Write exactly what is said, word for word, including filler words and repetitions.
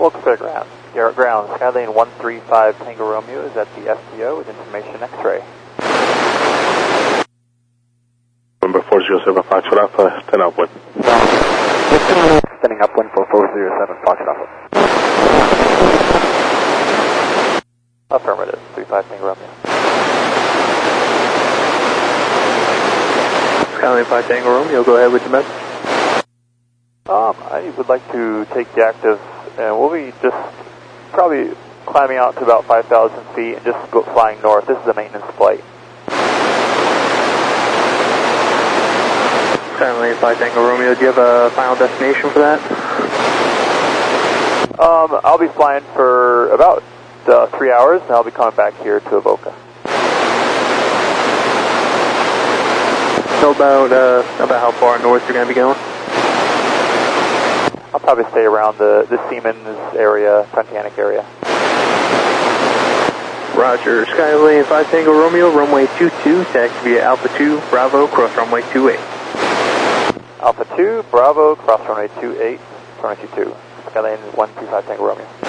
Welcome to ground. Garrett Ground, Skylane one three five Tango Romeo is at the S T O with information X-ray. Number four zero seven Foxtrot Alpha, extend upwind. Extending upwind for four zero seven Foxtrot Alpha. Affirmative, three five Tango Romeo. Skylane five Tango Romeo, go ahead with the message. Um, I would like to take the active, and we'll be just probably climbing out to about five thousand feet and just go flying north. This is a maintenance flight. Skylane five Tango Romeo, do you have a final destination for that? Um, I'll be flying for about uh, three hours, and I'll be coming back here to Avoca. So about, uh, about how far north you're going to be going? I'll probably stay around the, the Siemens area, Frontanic area. Roger. Skylane five Tango Romeo, runway two two, taxi via Alpha two, Bravo, cross runway two eight. Alpha two, Bravo, cross runway two eight, runway two two. Skylane one two five Tango Romeo.